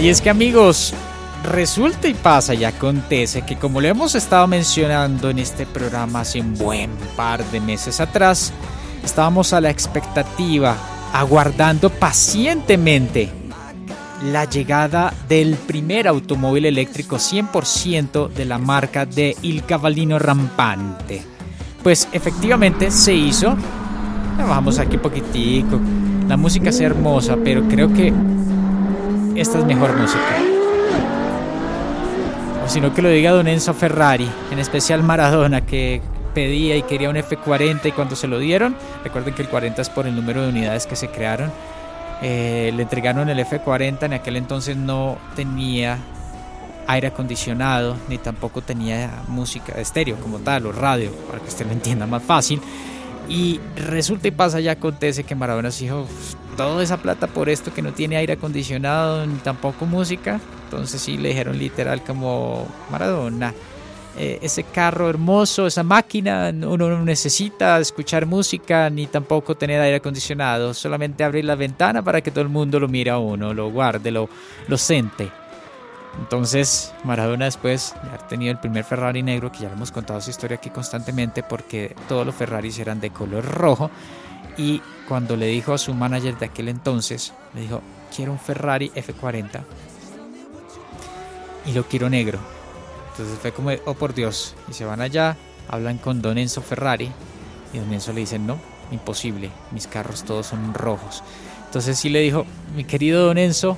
Y es que, amigos, resulta y pasa y acontece que, como lo hemos estado mencionando en este programa hace un buen par de meses atrás, estábamos a la expectativa, aguardando pacientemente la llegada del primer automóvil eléctrico 100% de la marca de Il Cavallino Rampante. Pues efectivamente se hizo. Bajamos aquí un poquitico. La música es hermosa, pero creo que esta es mejor música. O si no, que lo diga don Enzo Ferrari, en especial Maradona, que pedía y quería un F40 y cuando se lo dieron, recuerden que el 40 es por el número de unidades que se crearon, le entregaron el F40. En aquel entonces no tenía aire acondicionado ni tampoco tenía música de estéreo como tal o radio, para que usted lo entienda más fácil. Y resulta y pasa y acontece que Maradona se dijo: toda esa plata por esto que no tiene aire acondicionado ni tampoco música. Entonces sí le dijeron literal como: Maradona, ese carro hermoso, esa máquina, uno no necesita escuchar música ni tampoco tener aire acondicionado, solamente abrir la ventana para que todo el mundo lo mire a uno, lo guarde, lo siente. Entonces Maradona, después de haber tenido el primer Ferrari negro, que ya le hemos contado su historia aquí constantemente porque todos los Ferraris eran de color rojo, y cuando le dijo a su manager de aquel entonces, le dijo: quiero un Ferrari F40 y lo quiero negro. Entonces fue como: oh por Dios. Y se van allá, hablan con don Enzo Ferrari y don Enzo le dice: no, imposible, mis carros todos son rojos. Entonces sí le dijo: mi querido don Enzo,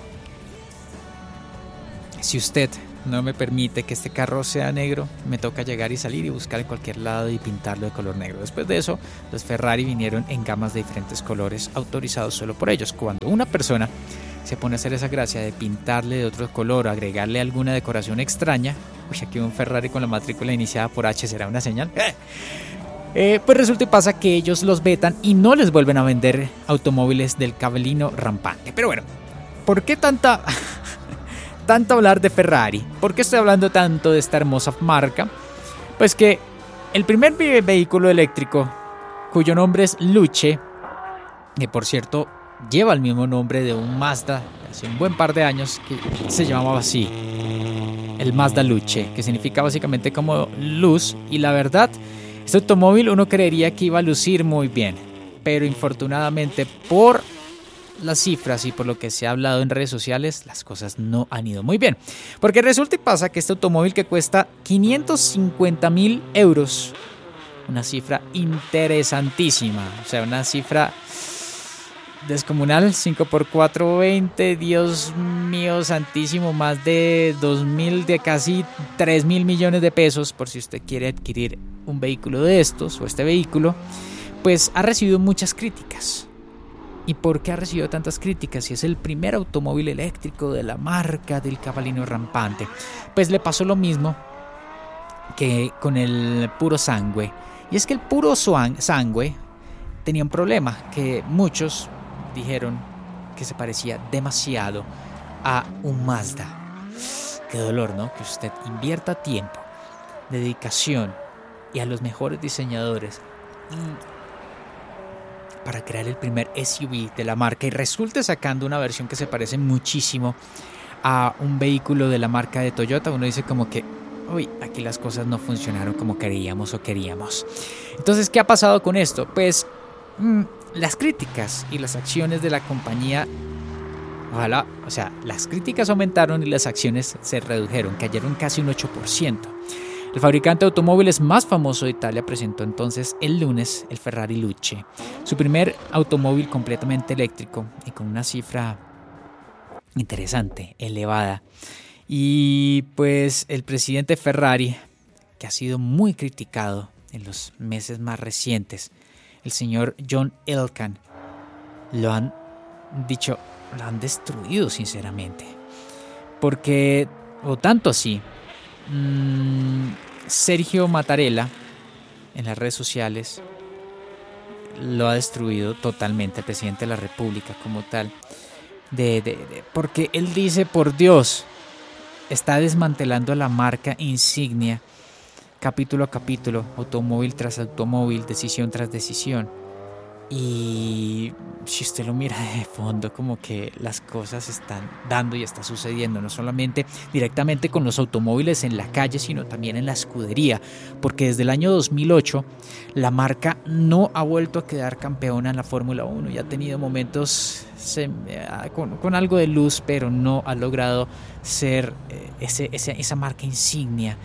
si usted no me permite que este carro sea negro, me toca llegar y salir y buscar en cualquier lado y pintarlo de color negro. Después de eso, los Ferrari vinieron en gamas de diferentes colores, autorizados solo por ellos. Cuando una persona se pone a hacer esa gracia de pintarle de otro color o agregarle alguna decoración extraña, aquí un Ferrari con la matrícula iniciada por H será una señal. Pues resulta y pasa que ellos los vetan y no les vuelven a vender automóviles del Cavallino Rampante. Pero bueno, ¿por qué tanto hablar de Ferrari? ¿Por qué estoy hablando tanto de esta hermosa marca? Pues que el primer vehículo eléctrico, cuyo nombre es Luce, que por cierto lleva el mismo nombre de un Mazda hace un buen par de años que se llamaba así, el Mazda Luce, que significa básicamente como luz. Y la verdad, este automóvil uno creería que iba a lucir muy bien, pero infortunadamente por las cifras y por lo que se ha hablado en redes sociales, las cosas no han ido muy bien. Porque resulta y pasa que este automóvil, que cuesta 550.000 euros, una cifra interesantísima, o sea, una cifra descomunal, 5 por 4, 20, Dios mío santísimo, más de 2.000, de casi 3.000 millones de pesos, por si usted quiere adquirir un vehículo de estos o este vehículo, pues ha recibido muchas críticas. ¿Y por qué ha recibido tantas críticas si es el primer automóvil eléctrico de la marca del Cavallino Rampante? Pues le pasó lo mismo que con el Puro Sangue. Y es que el Puro Sangue tenía un problema, que muchos dijeron que se parecía demasiado a un Mazda. Qué dolor, ¿no? Que usted invierta tiempo, dedicación y a los mejores diseñadores para crear el primer SUV de la marca y resulte sacando una versión que se parece muchísimo a un vehículo de la marca de Toyota. Uno dice como que: uy, aquí las cosas no funcionaron como queríamos. Entonces, ¿qué ha pasado con esto? Pues las críticas y las acciones de la compañía, las críticas aumentaron y las acciones se redujeron, cayeron casi un 8%. El fabricante de automóviles más famoso de Italia presentó entonces el lunes el Ferrari Luce, su primer automóvil completamente eléctrico y con una cifra interesante, elevada. Y pues el presidente Ferrari, que ha sido muy criticado en los meses más recientes, el señor John Elkann, lo han destruido sinceramente. Porque, o tanto así, Sergio Mattarella en las redes sociales lo ha destruido totalmente, el presidente de la República como tal, porque él dice: por Dios, está desmantelando la marca insignia capítulo a capítulo, automóvil tras automóvil, decisión tras decisión. Y si usted lo mira de fondo, como que las cosas están dando y está sucediendo, no solamente directamente con los automóviles en la calle, sino también en la escudería, porque desde el año 2008 la marca no ha vuelto a quedar campeona en la Fórmula 1 y ha tenido momentos con algo de luz, pero no ha logrado ser esa marca insignia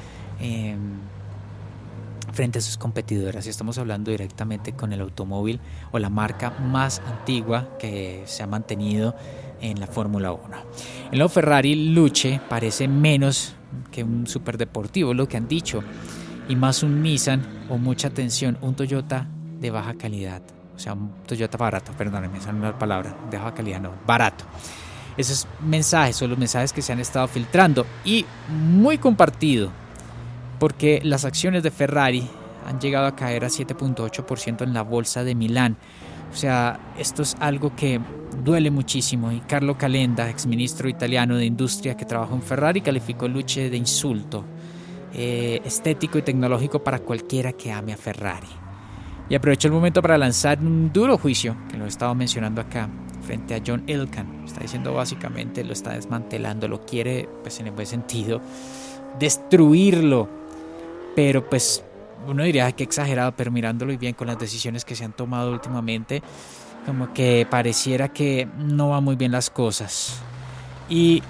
frente a sus competidoras. Y estamos hablando directamente con el automóvil o la marca más antigua que se ha mantenido en la Fórmula 1. En lo Ferrari, Luce parece menos que un superdeportivo, lo que han dicho, y más un Nissan o mucha atención, un Toyota de baja calidad. O sea, un Toyota barato, perdónenme, esa no es la palabra, de baja calidad, no, barato. Esos mensajes son los mensajes que se han estado filtrando y muy compartido, porque las acciones de Ferrari han llegado a caer a 7.8% en la bolsa de Milán. O sea, esto es algo que duele muchísimo. Y Carlo Calenda, exministro italiano de Industria que trabajó en Ferrari, calificó Luce de insulto estético y tecnológico para cualquiera que ame a Ferrari. Y aprovechó el momento para lanzar un duro juicio, que lo he estado mencionando acá, frente a John Elkann. Está diciendo básicamente, lo está desmantelando, lo quiere, pues en el buen sentido, destruirlo. Pero pues uno diría que exagerado, pero mirándolo bien con las decisiones que se han tomado últimamente, como que pareciera que no van muy bien las cosas. Y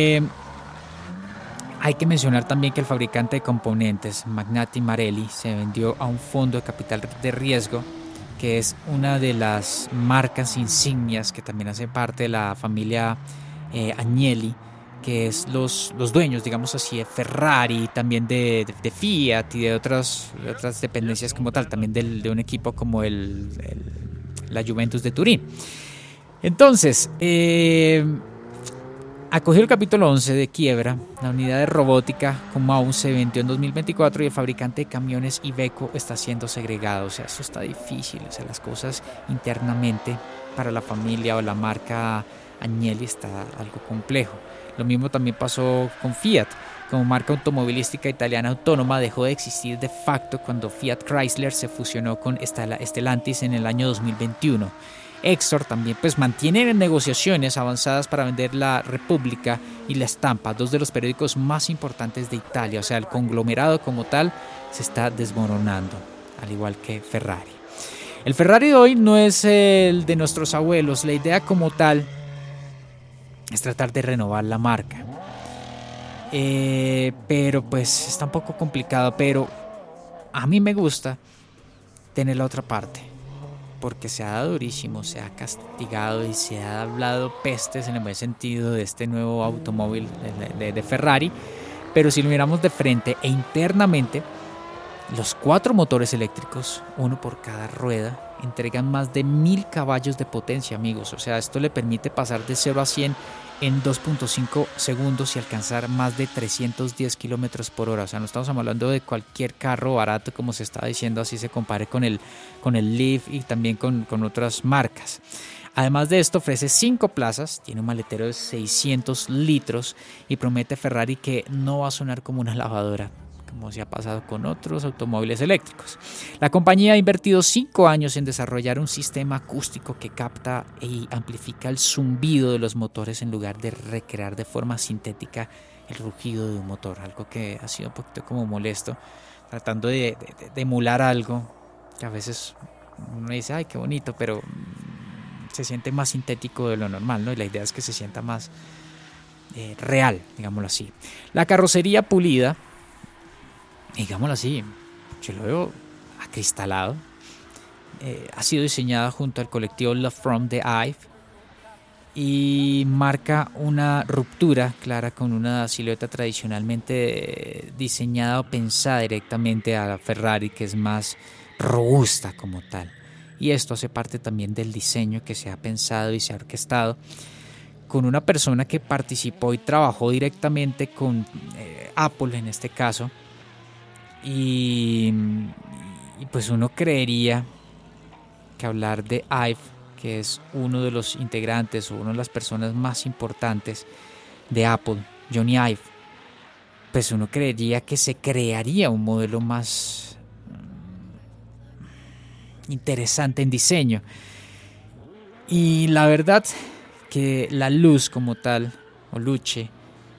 hay que mencionar también que el fabricante de componentes, Magneti Marelli, se vendió a un fondo de capital de riesgo, que es una de las marcas insignias que también hace parte de la familia Agnelli, que es los dueños, digamos así, de Ferrari, también de Fiat y de otras dependencias como tal, también de un equipo como la Juventus de Turín. Entonces, acogió el capítulo 11 de quiebra, la unidad de robótica como aún se vendió en 2024 y el fabricante de camiones Iveco está siendo segregado. O sea, esto está difícil, o sea, las cosas internamente para la familia o la marca Agnelli está algo complejo. Lo mismo también pasó con Fiat. Como marca automovilística italiana autónoma dejó de existir de facto cuando Fiat Chrysler se fusionó con Stellantis en el año 2021. Exor también pues mantiene negociaciones avanzadas para vender la Repubblica y la Stampa, dos de los periódicos más importantes de Italia. O sea, el conglomerado como tal se está desmoronando, al igual que Ferrari. El Ferrari de hoy no es el de nuestros abuelos. La idea como tal es tratar de renovar la marca, pero pues está un poco complicado. Pero a mí me gusta tener la otra parte, porque se ha dado durísimo, se ha castigado y se ha hablado pestes en el buen sentido de este nuevo automóvil de Ferrari. Pero si lo miramos de frente e internamente, los 4 motores eléctricos, uno por cada rueda, entregan más de 1000 caballos de potencia, amigos. O sea, esto le permite pasar de 0 a 100 en 2.5 segundos y alcanzar más de 310 kilómetros por hora. O sea, no estamos hablando de cualquier carro barato, como se estaba diciendo, así se compare con el Leaf y también con otras marcas. Además de esto, ofrece 5 plazas, tiene un maletero de 600 litros y promete Ferrari que no va a sonar como una lavadora, como se ha pasado con otros automóviles eléctricos. La compañía ha invertido 5 años en desarrollar un sistema acústico que capta y amplifica el zumbido de los motores en lugar de recrear de forma sintética el rugido de un motor, algo que ha sido un poquito como molesto, tratando de emular algo que a veces uno dice, ay, qué bonito, pero se siente más sintético de lo normal, ¿no? Y la idea es que se sienta más real, digámoslo así. La carrocería pulida, digámoslo así, yo lo veo acristalado, ha sido diseñada junto al colectivo Love from the Eye y marca una ruptura clara con una silueta tradicionalmente diseñada o pensada directamente a la Ferrari, que es más robusta como tal. Y esto hace parte también del diseño que se ha pensado y se ha orquestado con una persona que participó y trabajó directamente con Apple en este caso. Y pues uno creería que hablar de Ive, que es uno de los integrantes o una de las personas más importantes de Apple, Johnny Ive, pues uno creería que se crearía un modelo más interesante en diseño. Y la verdad que la luz como tal, o luce,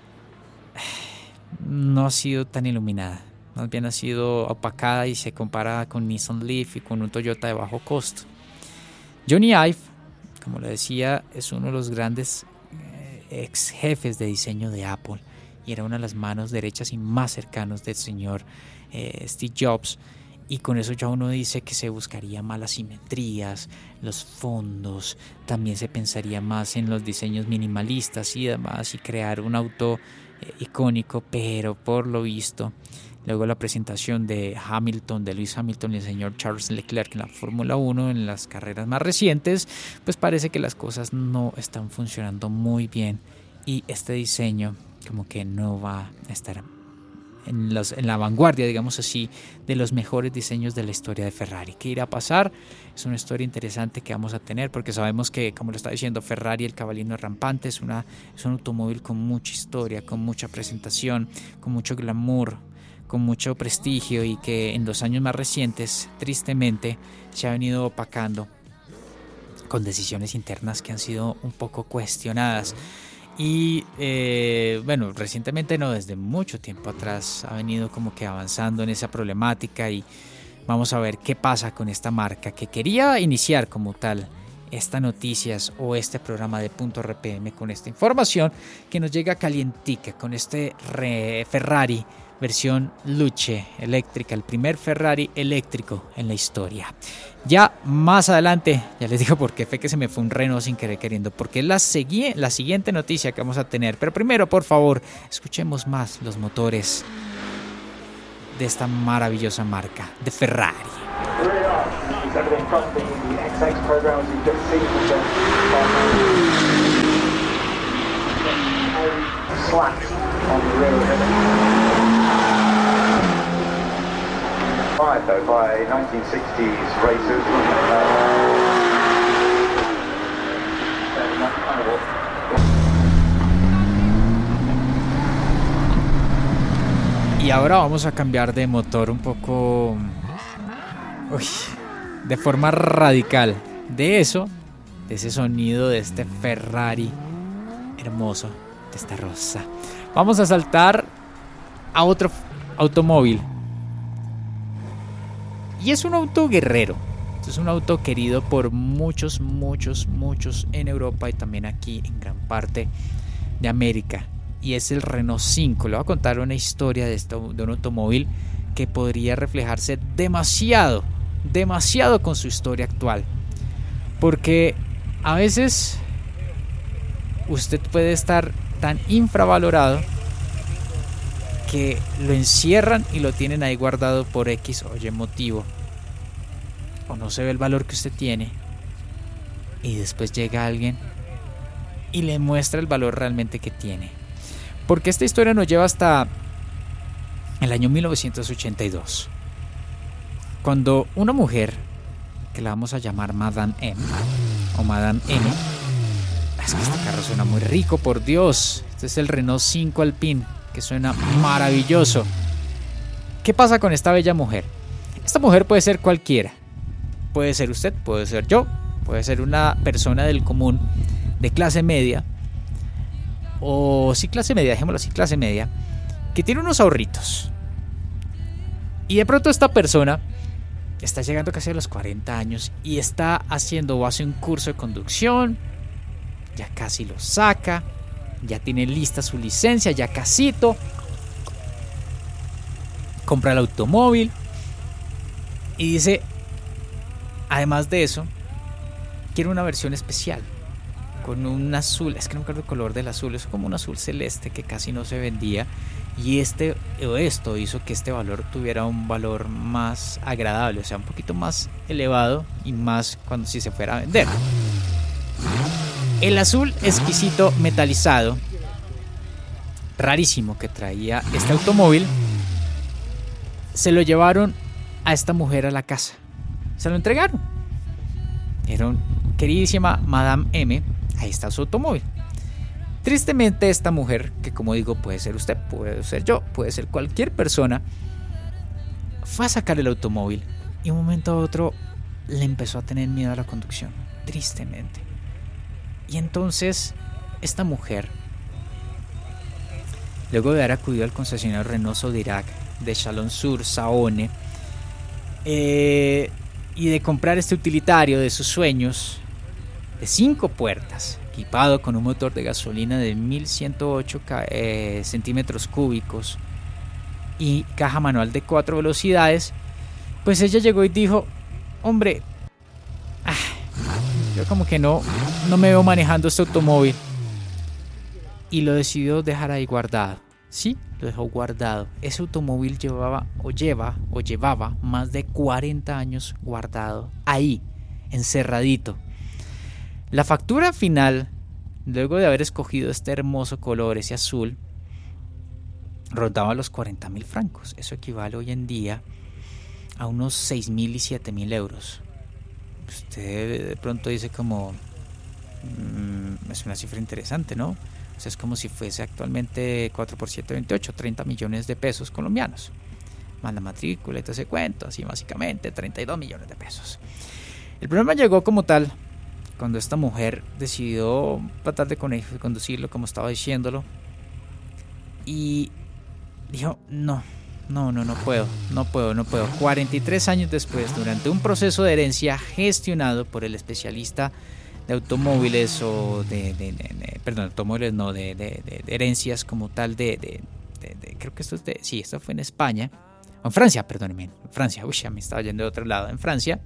no ha sido tan iluminada. Más bien ha sido opacada y se compara con Nissan Leaf y con un Toyota de bajo costo. Jony Ive, como le decía, es uno de los grandes ex jefes de diseño de Apple y era una de las manos derechas y más cercanos del señor Steve Jobs. Y con eso ya uno dice que se buscaría más las simetrías, los fondos, también se pensaría más en los diseños minimalistas y demás y crear un auto icónico, pero por lo visto, luego la presentación de Lewis Hamilton y el señor Charles Leclerc en la Fórmula 1 en las carreras más recientes, pues parece que las cosas no están funcionando muy bien y este diseño como que no va a estar en la vanguardia, digamos así, de los mejores diseños de la historia de Ferrari. ¿Qué irá a pasar? Es una historia interesante que vamos a tener porque sabemos que, como lo está diciendo Ferrari, el cabalino rampante es un automóvil con mucha historia, con mucha presentación, con mucho glamour, con mucho prestigio y que en los años más recientes, tristemente, se ha venido opacando con decisiones internas que han sido un poco cuestionadas. Y bueno, recientemente no, desde mucho tiempo atrás ha venido como que avanzando en esa problemática y vamos a ver qué pasa con esta marca que quería iniciar como tal estas noticias o este programa de Punto RPM con esta información que nos llega calientica con este Ferrari versión Luce eléctrica, el primer Ferrari eléctrico en la historia. Ya más adelante, ya les digo por qué fue que se me fue un Renault sin querer queriendo, porque es la siguiente noticia que vamos a tener. Pero primero, por favor, escuchemos más los motores de esta maravillosa marca de Ferrari. By 1960s racers. Y ahora vamos a cambiar de motor un poco, de forma radical. De ese sonido de este Ferrari hermoso, de esta rosa. Vamos a saltar a otro automóvil. Y es un auto guerrero. Es un auto querido por muchos en Europa y también aquí en gran parte de América. Y es el Renault 5. Le voy a contar una historia de un automóvil que podría reflejarse demasiado con su historia actual. Porque a veces usted puede estar tan infravalorado que lo encierran y lo tienen ahí guardado por X o Y motivo, o no se ve el valor que usted tiene, y después llega alguien y le muestra el valor realmente que tiene. Porque esta historia nos lleva hasta el año 1982, cuando una mujer, que la vamos a llamar Madame M o Madame M, es que este carro suena muy rico, por Dios. Este es el Renault 5 Alpine, que suena maravilloso. ¿Qué pasa con esta bella mujer? Esta mujer puede ser cualquiera. Puede ser usted, puede ser yo, puede ser una persona del común, de clase media, o sí clase media, dejémoslo así, clase media, que tiene unos ahorritos. Y de pronto esta persona está llegando casi a los 40 años y está haciendo o hace un curso de conducción, ya casi lo saca, ya tiene lista su licencia, ya casito, compra el automóvil y dice, además de eso, quiero una versión especial con un azul, es que no me acuerdo el color del azul, es como un azul celeste que casi no se vendía, y esto hizo que este valor tuviera un valor más agradable, o sea, un poquito más elevado y más cuando si se fuera a vender. El azul exquisito metalizado, rarísimo que traía este automóvil, se lo llevaron a esta mujer a la casa. Se lo entregaron. Era queridísima Madame M. Ahí está su automóvil. Tristemente esta mujer, que como digo puede ser usted, puede ser yo, puede ser cualquier persona, fue a sacar el automóvil y un momento a otro le empezó a tener miedo a la conducción, tristemente. Y entonces esta mujer, luego de haber acudido al concesionario Renault Sodirac de Chalon-sur-Saône y de comprar este utilitario de sus sueños de 5 puertas, equipado con un motor de gasolina de 1108 centímetros cúbicos y caja manual de 4 velocidades, pues ella llegó y dijo: hombre, yo como que no me veo manejando este automóvil. Y lo decidió dejar ahí guardado. Sí, lo dejó guardado. Ese automóvil llevaba más de 40 años guardado ahí, encerradito. La factura final, luego de haber escogido este hermoso color, ese azul, rondaba los 40.000 francos. Eso equivale hoy en día a unos 6.000 y 7.000 euros. Usted de pronto dice como, es una cifra interesante, ¿no? O sea, es como si fuese actualmente 4 por 7, 28, 30 millones de pesos colombianos. Más la matrícula y todo ese cuento, así básicamente 32 millones de pesos. El problema llegó como tal cuando esta mujer decidió tratar de conducirlo como estaba diciéndolo. Y dijo, no puedo. 43 años después, durante un proceso de herencia gestionado por el especialista de automóviles o de herencias como tal creo que esto fue en España, o en Francia, perdónenme, en Francia, ya me estaba yendo de otro lado, en Francia,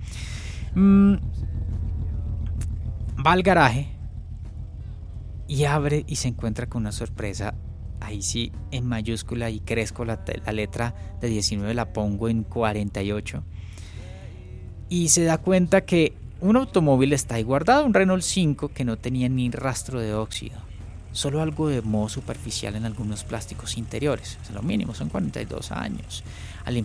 va al garaje y abre y se encuentra con una sorpresa. Ahí sí, en mayúscula, y crezco la letra de 19, la pongo en 48. Y se da cuenta que un automóvil está ahí guardado, un Renault 5 que no tenía ni rastro de óxido. Solo algo de moho superficial en algunos plásticos interiores. O sea, lo mínimo, son 42 años. Al